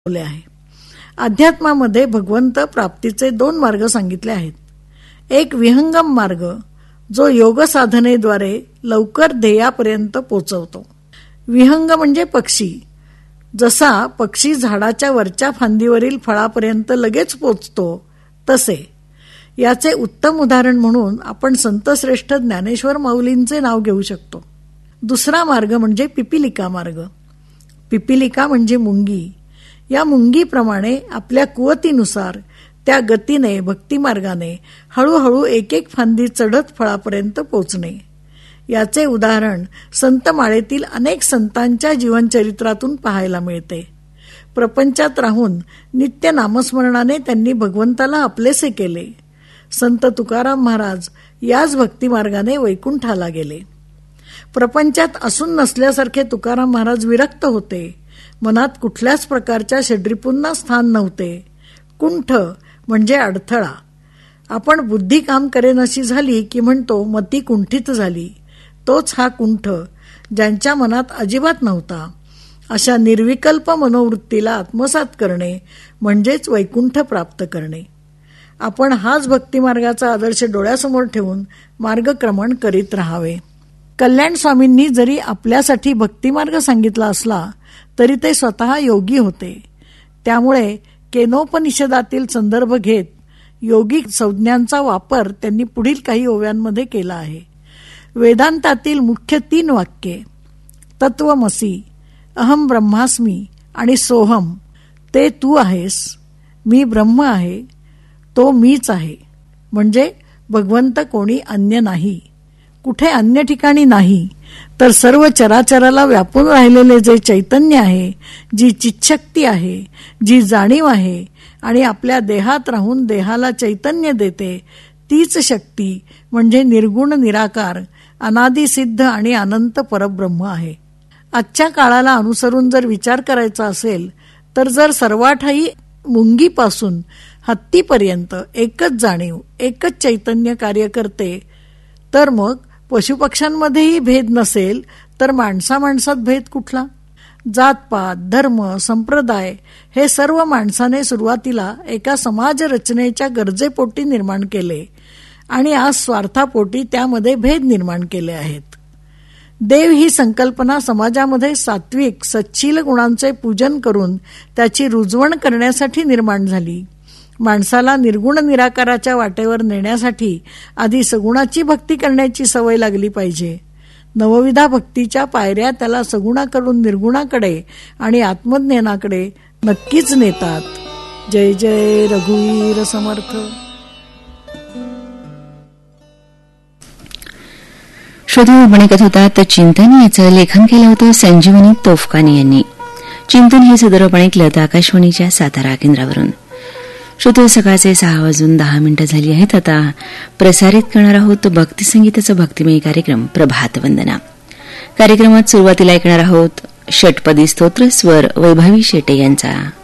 आहे. अध्यात्मामध्ये भगवंत प्राप्तीचे 2 मार्ग सांगितले आहेत. एक विहंगम मार्ग, जो योग साधनेद्वारे लवकर ध्येयापर्यंत पोचवतो. विहंग म्हणजे पक्षी. जसा पक्षी झाडाच्या वरच्या फांदीवरील फळापर्यंत लगेच पोचतो तसे. याचे उत्तम उदाहरण म्हणून आपण संतश्रेष्ठ ज्ञानेश्वर माऊलींचे नाव घेऊ शकतो. दुसरा मार्ग म्हणजे पिपिलिका मार्ग. पिपिलिका म्हणजे मुंगी. या मुंगीप्रमाणे आपल्या कुवतीनुसार त्या गतीने भक्तिमार्गाने हळूहळू एक एक फांदी चढत फळापर्यंत पोचणे. याचे उदाहरण संतमाळेतील अनेक संतांच्या जीवनचरित्रातून पाहायला मिळते. प्रपंचात राहून नित्य नामस्मरणाने त्यांनी भगवंताला आपलेसे केले. संत तुकाराम महाराज याच भक्तिमार्गाने वैकुंठाला गेले. प्रपंचात असून नसल्यासारखे तुकाराम महाराज विरक्त होते. मनात कुठल्याच प्रकारच्या षड्रिपूंना स्थान नव्हते. कुंठ म्हणजे अडथळा. आपण बुद्धी काम करेनशी झाली की म्हणतो मती कुंठित झाली. तोच हा कुंठ ज्यांच्या मनात अजिबात नव्हता. अशा निर्विकल्प मनोवृत्तीला आत्मसात करणे म्हणजेच वैकुंठ प्राप्त करणे. आपण हाच भक्तिमार्गाचा आदर्श डोळ्यासमोर ठेवून मार्गक्रमण करीत राहावे. कल्याण स्वामींनी जरी आपल्यासाठी भक्तिमार्ग सांगितला असला तरी ते स्वतः योगी होते. त्यामुळे केनोपनिषदातील संदर्भ घेत योगिक संज्ञांचा वापर त्यांनी पुढील काही ओव्यांमध्ये केला आहे. वेदांतातील मुख्य 3 वाक्ये तत्वमसी, अहम ब्रह्मास्मी आणि सोहम, ते तू आहेस, मी ब्रह्म आहे, तो मीच आहे, म्हणजे भगवंत कोणी अन्य नाही, कुठे अन्य ठिकाणी नाही, तर सर्व चराचराला व्यापून राहिलेले जे चैतन्य आहे, जी चित्शक्ती आहे, जी जाणीव आहे आणि आपल्या देहात राहून देहाला चैतन्य देते, तीच शक्ती म्हणजे निर्गुण निराकार अनादिसिद्ध आणि अनंत परब्रह्म आहे. आजच्या काळाला अनुसरून जर विचार करायचा असेल तर जर सर्वाठाई मुंगीपासून हत्तीपर्यंत एकच जाणीव, एकच चैतन्य कार्य करते, तर मग पशुपक्ष्यांमध्येही भेद नसेल तर माणसात भेद कुठला? जातपात, धर्म, संप्रदाय हे सर्व माणसाने सुरुवातीला एका समाज रचनेच्या गरजेपोटी निर्माण केले आणि आज स्वार्थापोटी त्यामध्ये भेद निर्माण केले आहेत. देव ही संकल्पना समाजामध्ये सात्विक सच्छील गुणांचे पूजन करून त्याची रुजवण करण्यासाठी निर्माण झाली. माणसाला निर्गुण निराकाराच्या वाटेवर नेण्यासाठी आधी सगुणाची भक्ती करण्याची सवय लागली पाहिजे. नवविधा भक्तीच्या पायऱ्या त्याला सगुणाकडून निर्गुणाकडे आणि आत्मज्ञानाकडे नक्कीच नेतात. जय जय रघुवीर समर्थ. श्रोते, आपण ऐकत होतात चिंतन. याचं लेखन केलं होतं संजीवनी तोफखानी यांनी. चिंतन हे सदरपणे ऐकलं तर आकाशवाणीच्या सातारा केंद्रावरून. श्रोते, सकाळचे 6:10 झाली आहेत. आता प्रसारित करणार आहोत भक्तिसंगीताचा भक्तिमय कार्यक्रम प्रभात वंदना. कार्यक्रमात सुरुवातीला ऐकणार आहोत षटपदी स्तोत्र, स्वर वैभवी शेटे यांचा.